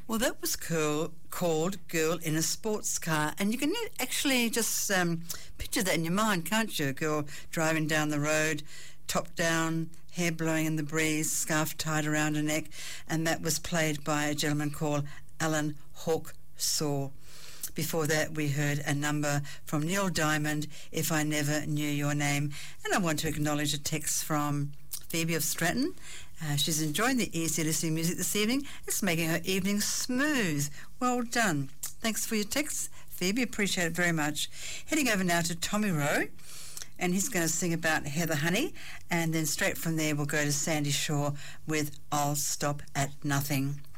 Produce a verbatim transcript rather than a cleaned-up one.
Well, that was cool, called Girl in a Sports Car. And you can actually just um, picture that in your mind, can't you? A girl driving down the road, top down, hair blowing in the breeze, scarf tied around her neck. And that was played by a gentleman called Alan Hawkshaw. Before that, we heard a number from Neil Diamond, If I Never Knew Your Name. And I want to acknowledge a text from Phoebe of Stratton. Uh, she's enjoying the easy listening music this evening. It's making her evening smooth. Well done. Thanks for your text, Phoebe. Appreciate it very much. Heading over now to Tommy Rowe, and he's going to sing about Heather Honey, and then straight from there we'll go to Sandy Shaw with I'll Stop at Nothing.